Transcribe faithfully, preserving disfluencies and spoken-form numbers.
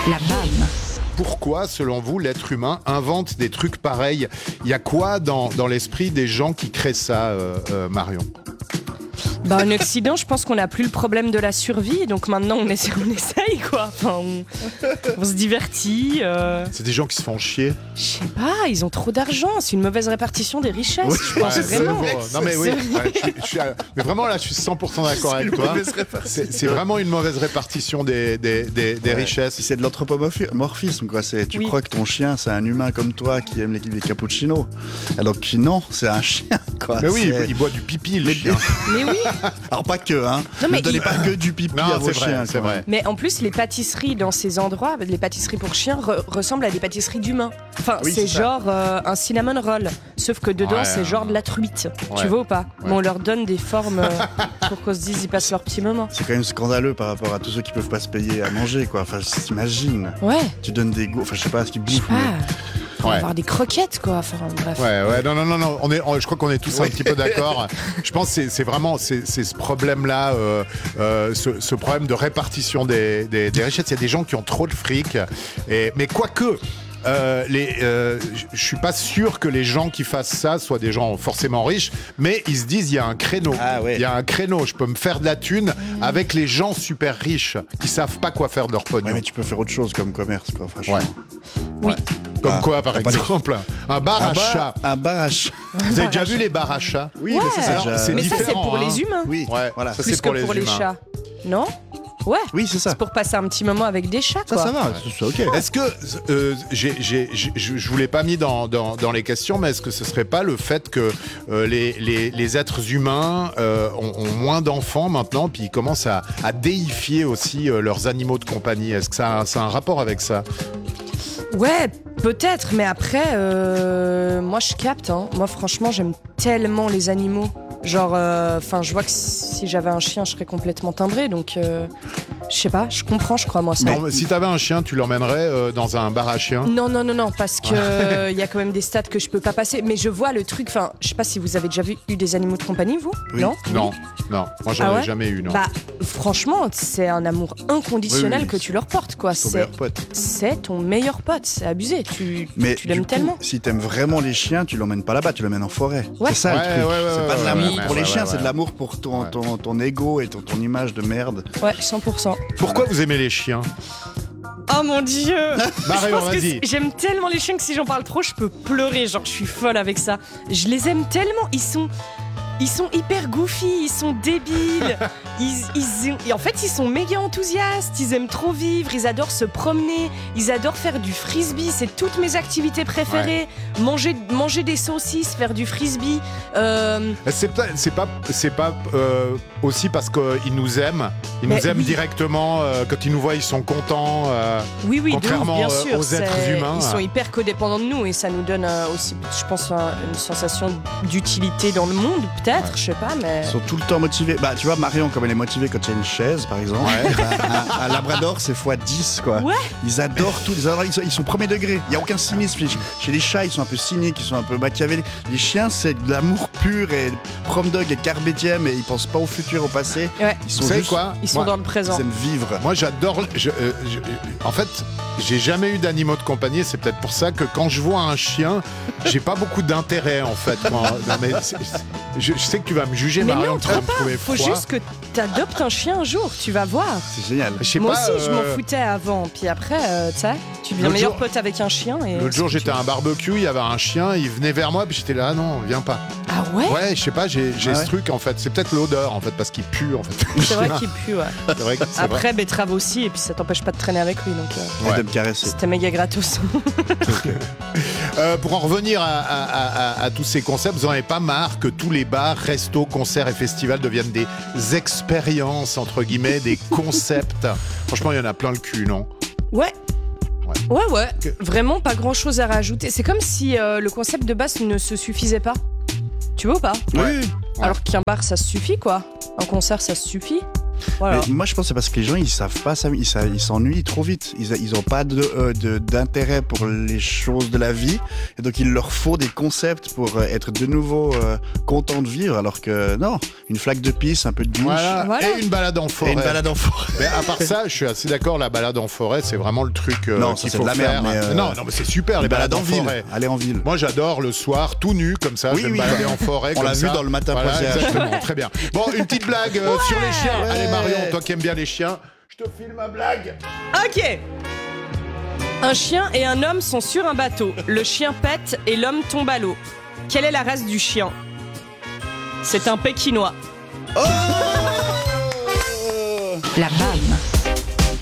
La B A M. Pourquoi, selon vous, l'être humain invente des trucs pareils ? Il y a quoi dans, dans l'esprit des gens qui créent ça, euh, euh, Marion ? Bah, en Occident, je pense qu'on n'a plus le problème de la survie, donc maintenant on, essaie, on essaye quoi. Enfin, on, on se divertit. Euh... C'est des gens qui se font chier. Je sais pas, ils ont trop d'argent, c'est une mauvaise répartition des richesses, Oui, je pense ouais, vraiment. c'est non mais oui, ouais, je, je suis, mais vraiment là, je suis cent pour cent d'accord avec toi. C'est, c'est vraiment une mauvaise répartition des, des, des, des ouais. richesses. C'est de l'anthropomorphisme, quoi. C'est, tu oui. crois que ton chien, c'est un humain comme toi qui aime les, les cappuccinos, alors que non, c'est un chien, quoi. Mais oui, c'est... il boit du pipi, le chien. Mais oui. Alors pas que, hein. Non, mais ne donnez il... pas que du pipi non, à vos c'est chiens. Vrai, c'est vrai. Mais en plus, les pâtisseries dans ces endroits, les pâtisseries pour chiens, re- ressemblent à des pâtisseries d'humains. Enfin, oui, c'est, c'est genre euh, un cinnamon roll, sauf que dedans, ouais, c'est genre de la truite. Ouais. Tu vois ou pas ? Ouais. Mais on leur donne des formes euh, pour qu'on se dise ils passent leur petit moment. C'est quand même scandaleux par rapport à tous ceux qui peuvent pas se payer à manger, quoi. Enfin, t'imagines. Ouais. Tu donnes des goûts. Enfin, je sais pas ce qu'ils bouffent. On va avoir des croquettes, quoi. Enfin, bref. Ouais, ouais, non, non, non, non. On est, on, je crois qu'on est tous ouais. un petit peu d'accord. Je pense que c'est, c'est vraiment c'est, c'est ce problème-là, euh, euh, ce, ce problème de répartition des, des, des richesses. Il y a des gens qui ont trop de fric. Et, mais quoique. Euh, les, euh, je suis pas sûr que les gens qui fassent ça soient des gens forcément riches, mais ils se disent il y a un créneau, ah, ouais. il y a un créneau, je peux me faire de la thune mmh. avec les gens super riches qui savent pas quoi faire de leur pognon. Ouais, mais tu peux faire autre chose comme commerce, quoi. Franchement. Ouais. Oui. Comme ah, quoi, par exemple, un bar à chat. Un bar à chat. Vous avez déjà vu les bars à chat ? Oui, ouais. mais ça, Alors, c'est, c'est mais différent. ça, c'est pour hein. les humains. Oui, ouais, voilà. Ça, Plus c'est pour que les pour les humains. chats. Non ? Ouais. Oui, c'est ça. C'est pour passer un petit moment avec des chats, quoi. Ça, ça va. C'est ok. Est-ce que euh, j'ai, j'ai, j'ai, je vous l'ai pas mis dans, dans, dans les questions, mais est-ce que ce serait pas le fait que euh, les, les, les êtres humains euh, ont, ont moins d'enfants maintenant, puis ils commencent à, à déifier aussi euh, leurs animaux de compagnie ? Est-ce que ça a, ça a un rapport avec ça ? Ouais, peut-être, mais après, euh, moi je capte. Hein. Moi, franchement, j'aime tellement les animaux. Genre, enfin, euh, je vois que si j'avais un chien, je serais complètement timbrée, donc euh, je sais pas, je comprends, je crois, moi ça. Non, si t'avais un chien, tu l'emmènerais euh, dans un bar à chiens ? Non, non, non, non, parce que il euh, y a quand même des stades que je peux pas passer. Mais je vois le truc. Enfin, je sais pas si vous avez déjà vu eu des animaux de compagnie, vous ? Oui. Non, non, non. Moi, j'en ah ouais ai jamais eu, non. Bah, franchement, c'est un amour inconditionnel oui, oui, oui. que tu leur portes, quoi. C'est ton c'est, meilleur pote. C'est ton meilleur pote. C'est abusé. Tu, mais tu l'aimes coup, tellement. Si t'aimes vraiment les chiens, tu l'emmènes pas là-bas, tu l'emmènes en forêt. Ouais. C'est ça ouais, le truc. Ouais, ouais, c'est ouais, pas de ouais, l'amour ouais, pour ouais, les chiens, ouais, c'est ouais. de l'amour pour ton, ouais. ton, ton ego et ton, ton image de merde. Ouais, cent pour cent. Pourquoi vous aimez les chiens ? Oh mon dieu. Marion, vas-y. J'aime tellement les chiens que si j'en parle trop, je peux pleurer. Genre, je suis folle avec ça. Je les aime tellement. Ils sont... Ils sont hyper goofy, ils sont débiles, ils, ils, ils, en fait ils sont méga enthousiastes, ils aiment trop vivre, ils adorent se promener, ils adorent faire du frisbee, c'est toutes mes activités préférées, ouais. manger, manger des saucisses, faire du frisbee. Euh... C'est, c'est pas, c'est pas euh, aussi parce qu'ils nous aiment, ils nous Mais aiment oui. directement, euh, quand ils nous voient ils sont contents, euh, oui, oui, contrairement ouf, bien sûr, aux êtres humains. Ils sont hyper codépendants de nous et ça nous donne euh, aussi, je pense, un, une sensation d'utilité dans le monde, peut-être. Ouais. Je sais pas, mais... Ils sont tout le temps motivés. Bah, tu vois, Marion, comme elle est motivée quand il y a une chaise, par exemple, ouais. bah, un, un labrador, c'est fois dix, quoi. Ouais. Ils adorent tout. Ils, adorent, ils, sont, ils sont premier degré. Il n'y a aucun cynisme. Chez les chats, ils sont un peu cyniques, ils sont un peu machiavéliques. Les chiens, c'est de l'amour pur et prom dog et carpe diem et ils pensent pas au futur, au passé. Ouais. Ils sont Vous juste, quoi Ils sont moi, dans le présent. Ils aiment vivre. Moi, j'adore... Je, euh, je, en fait, j'ai jamais eu d'animaux de compagnie. C'est peut-être pour ça que quand je vois un chien, j'ai pas beaucoup d'intérêt, en fait. Moi. Non, mais c'est, c'est, je, je sais que tu vas me juger, mais Marion. non, trop pas. Faut froid. Juste que t'adoptes un chien un jour, tu vas voir. C'est génial. Moi pas, aussi, euh... je m'en foutais avant. Puis après, euh, tu sais, tu deviens meilleur jour... pote avec un chien. Et l'autre jour, j'étais à un barbecue, il y avait un chien, il venait vers moi, puis j'étais là, ah non, viens pas. Ah ouais ? Ouais, je sais pas, j'ai, j'ai ah ce ouais. truc, en fait. C'est peut-être l'odeur, en fait, parce qu'il pue, en fait. C'est vrai qu'il pue, ouais. C'est vrai que c'est après, vrai. betterave aussi, et puis ça t'empêche pas de traîner avec lui. Donc, euh... ouais. de me caresser. C'était méga gratos. okay. euh, pour en revenir à, à, à, à tous ces concepts, vous en avez pas marre que tous les bars, restos, concerts et festivals deviennent des expériences, entre guillemets, des concepts. Franchement, il y en a plein le cul, non ? Ouais. Ouais, ouais. ouais. Que... Vraiment pas grand-chose à rajouter. C'est comme si euh, le concept de base ne se suffisait pas. Tu vois ou pas ? Oui. Alors qu'un bar, ça se suffit, quoi. Un concert, ça se suffit. Voilà. Mais moi, je pense que c'est parce que les gens, ils savent pas, ça, ils, sa- ils s'ennuient trop vite. Ils, a- ils ont pas de, euh, de- d'intérêt pour les choses de la vie. Et donc, il leur faut des concepts pour euh, être de nouveau euh, contents de vivre. Alors que, non, une flaque de pisse, un peu de douche. Voilà. Voilà. Et une balade en Et forêt. une balade en forêt. Mais à part ça, je suis assez d'accord, la balade en forêt, c'est vraiment le truc euh, Non, ça, qu'il c'est faut de la faire. merde, mais, euh, Non, non, mais c'est super, les Une balades balade en, en ville. forêt. Aller en ville. Moi, j'adore le soir, tout nu, comme ça, Oui, je vais oui. me balader en forêt. On comme l'a vu ça. dans le matin Voilà, posé. exactement, très bien. Bon, une petite blague euh, sur les chiens. Ouais. Allez, Marion, toi qui aimes bien les chiens, je te file ma blague. Ok. Un chien et un homme sont sur un bateau. Le chien pète et l'homme tombe à l'eau. Quelle est la race du chien? C'est un pékinois. La B A M.